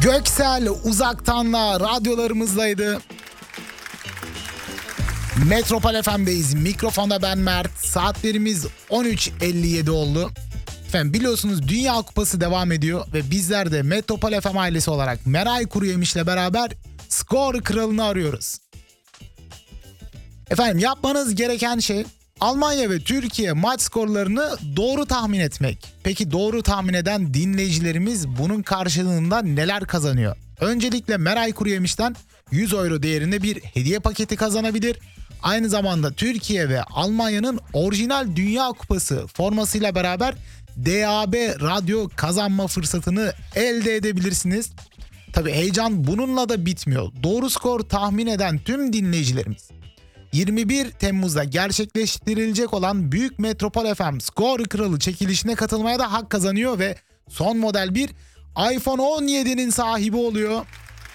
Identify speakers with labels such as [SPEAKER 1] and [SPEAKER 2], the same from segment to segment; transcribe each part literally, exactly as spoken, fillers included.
[SPEAKER 1] Göksel Uzaktan'la radyolarımızdaydı. Metropol F M'deyiz. Mikrofonda ben Mert. Saatlerimiz on üç elli yedi oldu. Efendim biliyorsunuz Dünya Kupası devam ediyor ve bizler de Metropol F M ailesi olarak Meray Kuruyemiş'le beraber skor kralını arıyoruz. Efendim yapmanız gereken şey Almanya ve Türkiye maç skorlarını doğru tahmin etmek. Peki doğru tahmin eden dinleyicilerimiz bunun karşılığında neler kazanıyor? Öncelikle Meray Kuruyemiş'ten yüz euro değerinde bir hediye paketi kazanabilir. Aynı zamanda Türkiye ve Almanya'nın orijinal Dünya Kupası formasıyla beraber D A B radyo kazanma fırsatını elde edebilirsiniz. Tabii heyecan bununla da bitmiyor. Doğru skor tahmin eden tüm dinleyicilerimiz yirmi bir Temmuz'da gerçekleştirilecek olan Büyük Metropol F M Skor Kralı çekilişine katılmaya da hak kazanıyor ve son model bir iPhone on yedi'nin sahibi oluyor.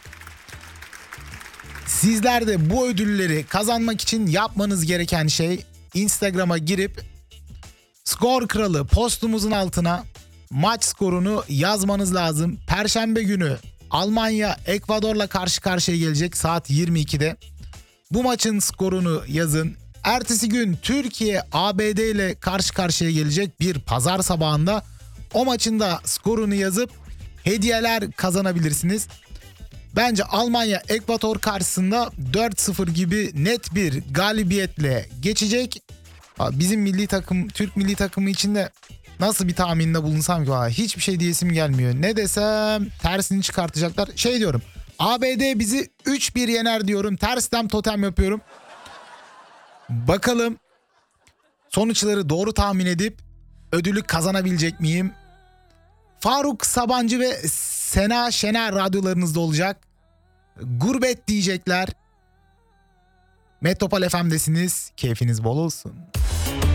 [SPEAKER 1] Sizler de bu ödülleri kazanmak için yapmanız gereken şey Instagram'a girip Skor Kralı postumuzun altına maç skorunu yazmanız lazım. Perşembe günü Almanya Ekvador'la karşı karşıya gelecek saat yirmi iki'de. Bu maçın skorunu yazın. Ertesi gün Türkiye A B D ile karşı karşıya gelecek bir pazar sabahında o maçın da skorunu yazıp hediyeler kazanabilirsiniz. Bence Almanya Ekvador karşısında dört sıfır gibi net bir galibiyetle geçecek. Bizim milli takım, Türk milli takımı için de nasıl bir tahminde bulunsam ki hiçbir şey diyesim gelmiyor. Ne desem tersini çıkartacaklar. Şey diyorum, A B D bizi üç bir yener diyorum. Tersten totem yapıyorum. Bakalım sonuçları doğru tahmin edip ödülü kazanabilecek miyim? Faruk Sabancı ve Sena Şener radyolarınızda olacak. Gurbet diyecekler. Metropol F M'desiniz. Keyfiniz bol olsun.